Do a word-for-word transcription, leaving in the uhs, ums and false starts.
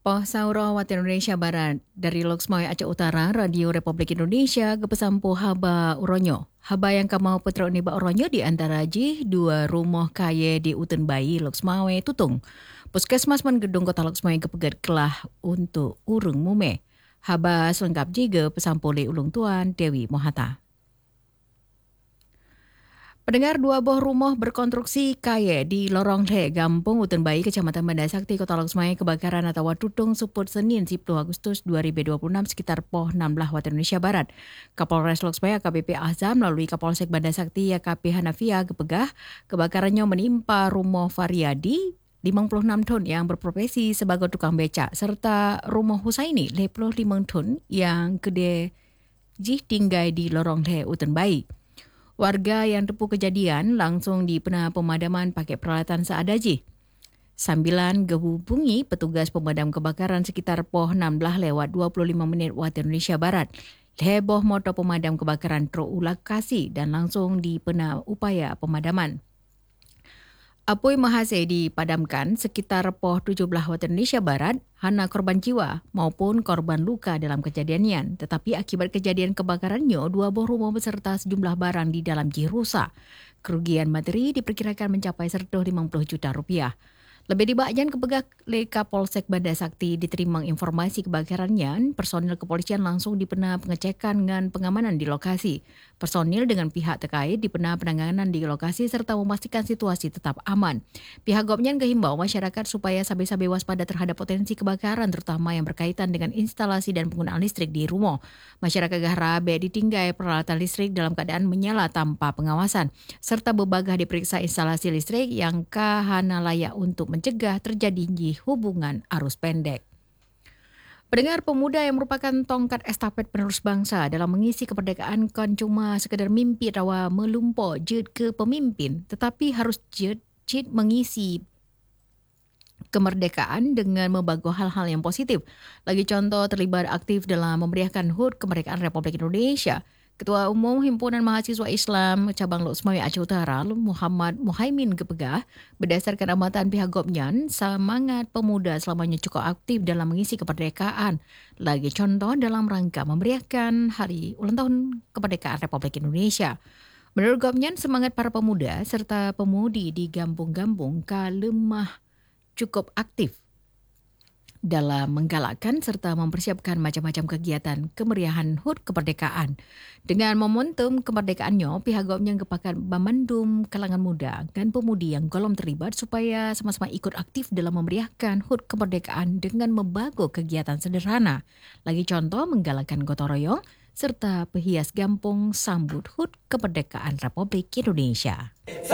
Poh Sauro Wat Indonesia Barat dari Loksmoy Aceh Utara Radio Republik Indonesia kepesampu haba uronyo. Haba yang kamau putra uniba uronyo di antara ji dua rumah kaya di Uten Bayi Loksmawe Tutung. Puskesmas men gedung kota Loksmoy kepegat kelah untuk urung mume. Haba selengkap juga pesampu li ulung tuan Dewi Mohata. Pendengar, dua buah rumah berkonstruksi kaya di Lorong Le, Gampung Uten Bayi, Kecamatan Banda Sakti, Kota Loksmawe kebakaran atau tutung Suput Senin sepuluh Agustus dua ribu dua puluh enam sekitar poh enam belas Wat Indonesia Barat. Kapolres Loksmawe A K B P Azam melalui Kapolsek Banda Sakti A K P Hanafia kepegah kebakarannya menimpa rumah Variadi lima puluh enam tahun yang berprofesi sebagai tukang becak serta rumah Husaini lima puluh lima tahun yang kedai jih tinggai di Lorong Le Uten Bayi. Warga yang tepu kejadian langsung dipena pemadaman pakai peralatan seadaji. Sambilan gehubungi petugas pemadam kebakaran sekitar poh enam belas lewat dua puluh lima menit waktu Indonesia Barat. Heboh motor pemadam kebakaran terulakasi dan langsung dipena upaya pemadaman. Apoi mahase dipadamkan sekitar poh tujuh belas waktu Indonesia Barat, hana korban jiwa maupun korban luka dalam kejadian. Tetapi akibat kejadian kebakarannya, dua buah rumah beserta sejumlah barang di dalam ji rusak. Kerugian materi diperkirakan mencapai seratus lima puluh juta rupiah. Lebih dibakjan kepegah le Kapolsek Banda Sakti diterima informasi kebakarannya, personil kepolisian langsung dipena pengecekan dengan pengamanan di lokasi. Personil dengan pihak terkait dipena penanganan di lokasi serta memastikan situasi tetap aman. Pihak Gopnyan kehimbau masyarakat supaya sabi-sabi waspada terhadap potensi kebakaran terutama yang berkaitan dengan instalasi dan penggunaan listrik di rumah. Masyarakat gahrabe ditinggai peralatan listrik dalam keadaan menyala tanpa pengawasan serta bebagah diperiksa instalasi listrik yang kahana layak untuk mencegah terjadinya hubungan arus pendek. Pendengar, pemuda yang merupakan tongkat estafet penerus bangsa dalam mengisi kemerdekaan kan cuma sekedar mimpi rawa melumpur jed ke pemimpin, tetapi harus jed, jed mengisi kemerdekaan dengan membawa hal-hal yang positif. Lagi contoh terlibat aktif dalam memeriahkan H U T Kemerdekaan Republik Indonesia. Ketua Umum Himpunan Mahasiswa Islam Cabang Loksmawe Aceh Utara, Muhammad Muhaimin kepegah, berdasarkan amatan pihak Gopnyan, semangat pemuda selamanya cukup aktif dalam mengisi kemerdekaan. Lagi contoh dalam rangka memeriahkan Hari Ulang Tahun Kemerdekaan Republik Indonesia. Menurut Gopnyan, semangat para pemuda serta pemudi di kampung-kampung kalemah cukup aktif dalam menggalakkan serta mempersiapkan macam-macam kegiatan kemeriahan H U T Kemerdekaan. Dengan momentum kemerdekaannya, pihak Gopnyan kepakat memandum kalangan muda dan pemudi yang golong terlibat supaya sama-sama ikut aktif dalam memeriahkan H U T Kemerdekaan dengan membago kegiatan sederhana. Lagi contoh menggalakkan gotong royong serta pehias gampung sambut H U T Kemerdekaan Republik Indonesia.